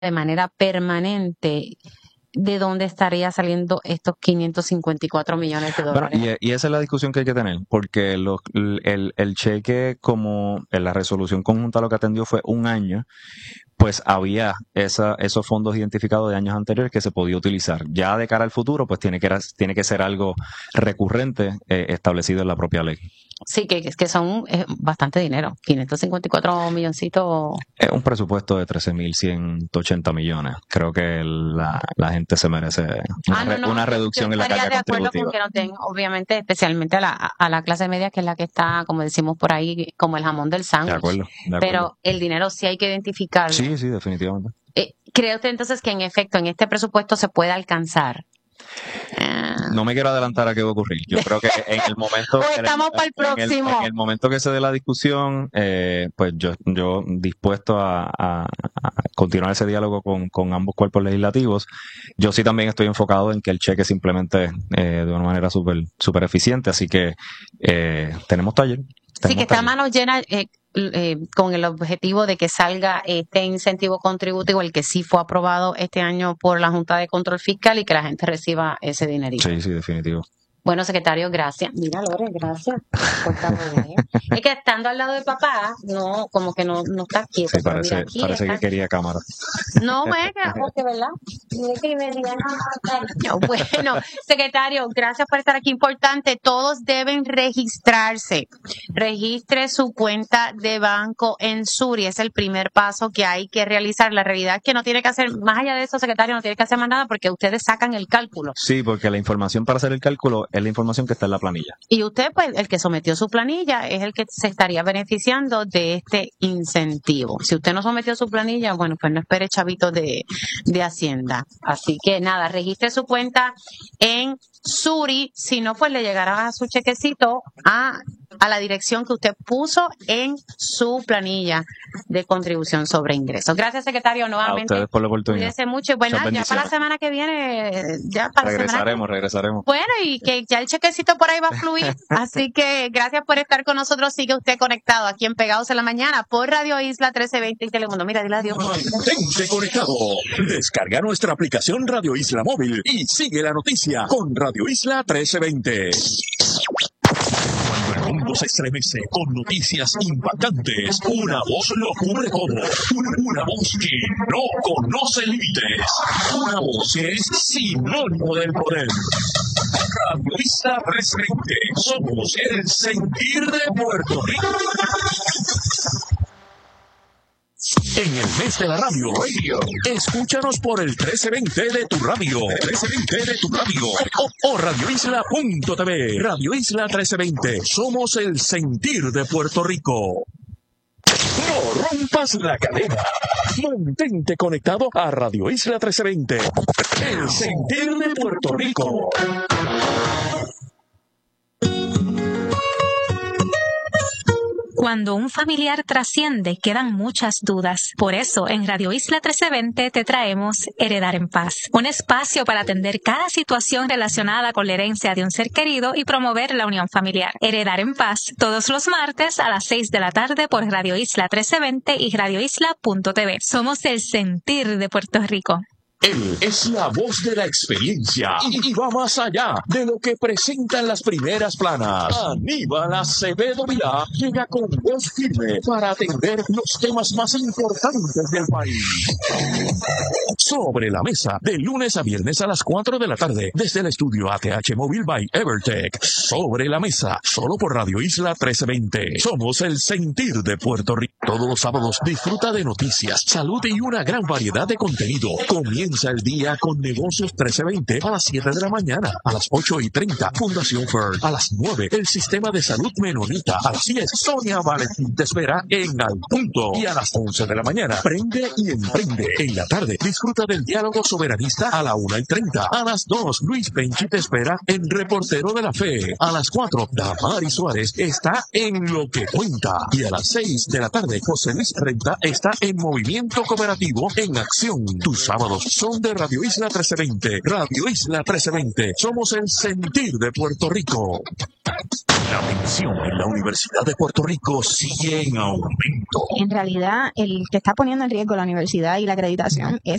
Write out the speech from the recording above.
de manera permanente, ¿de dónde estaría saliendo estos 554 millones de dólares? Bueno, y esa es la discusión que hay que tener, porque el cheque, como en la resolución conjunta lo que atendió fue un año, pues había esos fondos identificados de años anteriores que se podía utilizar. Ya de cara al futuro, pues tiene que ser algo recurrente establecido en la propia ley. Sí, que son bastante dinero, 554 milloncitos. Es un presupuesto de 13.180 millones. Creo que la gente se merece una reducción en la carga contributiva. Yo estaría de acuerdo con que no tengan, obviamente, especialmente a la clase media, que es la que está, como decimos por ahí, como el jamón del sándwich. De acuerdo. Pero el dinero sí hay que identificarlo. Sí, definitivamente. ¿Cree usted entonces que en efecto en este presupuesto se puede alcanzar? No me quiero adelantar a qué va a ocurrir. Yo creo que en el momento en el momento que se dé la discusión, pues yo dispuesto a continuar ese diálogo con ambos cuerpos legislativos. Yo sí también estoy enfocado en que el cheque se implemente de una manera súper eficiente, así que tenemos taller. Sí, que está a mano llena con el objetivo de que salga este incentivo contributivo, el que sí fue aprobado este año por la Junta de Control Fiscal, y que la gente reciba ese dinerito. Sí, definitivo. Bueno, secretario, gracias. Mira, Lore, gracias. Es que estando al lado de papá, no, como que no está quieto. Sí, parece que quería cámara. No, bueno, porque, ¿verdad? Bueno, secretario, gracias por estar aquí. Importante, todos deben registrarse. Registre su cuenta de banco en Suri. Es el primer paso que hay que realizar. La realidad es que no tiene que hacer, más allá de eso, secretario, no tiene que hacer más nada porque ustedes sacan el cálculo. Sí, porque la información para hacer el cálculo es la información que está en la planilla. Y usted, pues, el que sometió su planilla es el que se estaría beneficiando de este incentivo. Si usted no sometió su planilla, bueno, pues no espere chavitos de Hacienda. Así que nada, registre su cuenta en Suri, si no, pues le llegará su chequecito a la dirección que usted puso en su planilla de contribución sobre ingresos. Gracias, secretario, nuevamente. A ustedes por la oportunidad. Cuídense mucho. Bueno, ya para la semana que viene, regresaremos. Bueno, y que ya el chequecito por ahí va a fluir. Así que gracias por estar con nosotros. Sigue usted conectado aquí en Pegados en la Mañana por Radio Isla 1320 y Telemundo. Mira, dile adiós. Mantente conectado. Descarga nuestra aplicación Radio Isla Móvil y sigue la noticia con Radio Isla 1320. Cuando el mundo se estremece con noticias impactantes, una voz lo cubre todo. Una voz que no conoce límites. Una voz que es sinónimo del poder. Radio Isla 1320. Somos el sentir de Puerto Rico. En el mes de la radio, escúchanos por el 1320 de tu radio, o radioisla.tv. Radio Isla 1320, somos el sentir de Puerto Rico. No rompas la cadena. Mantente conectado a Radio Isla 1320, el sentir de Puerto Rico. Cuando un familiar trasciende, quedan muchas dudas. Por eso, en Radio Isla 1320 te traemos Heredar en Paz, un espacio para atender cada situación relacionada con la herencia de un ser querido y promover la unión familiar. Heredar en Paz, todos los martes a las 6 de la tarde por Radio Isla 1320 y radioisla.tv. Somos el sentir de Puerto Rico. Él es la voz de la experiencia y va más allá de lo que presentan las primeras planas. Aníbal Acevedo Vilá llega con voz firme para atender los temas más importantes del país. Sobre la mesa, de lunes a viernes a las 4 de la tarde, desde el estudio ATH Móvil by Evertech. Sobre la mesa, solo por Radio Isla 1320. Somos el sentir de Puerto Rico. Todos los sábados disfruta de noticias, salud y una gran variedad de contenido. Comienza el día con Negocios 1320 a las 7 de la mañana, a las 8:30 Fundación Fern, a las 9 el Sistema de Salud Menonita, a las 10 Sonia Valentín te espera en Al Punto y a las 11 de la mañana Prende y Emprende. En la tarde disfruta Ruta del Diálogo Soberanista a la 1:30. A las 2, Luis Penchi te espera en Reportero de la Fe. A las 4, Damari Suárez está en Lo que Cuenta. Y a las 6 de la tarde, José Luis Renta está en Movimiento Cooperativo en Acción. Tus sábados son de Radio Isla 1320. Radio Isla 1320. Somos el sentir de Puerto Rico. La tensión en la Universidad de Puerto Rico sigue en aumento. En realidad, el que está poniendo en riesgo la universidad y la acreditación es